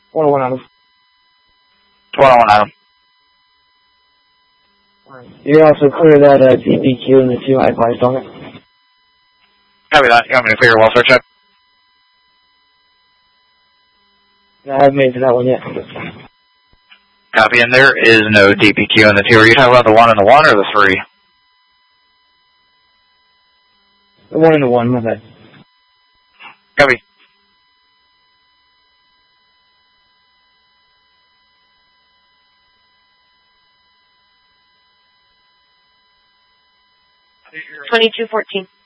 101 Adam. 101 Adam. You're also clear that DPQ and the 2 high flies on it. Copy that. You want me to clear your welfare check? I haven't made it to that one yet. Copy, and there is no DPQ in the 2. Are you talking about the 1 and the 1 or the 3? The 1 and the 1, my bad. Copy. $22.14.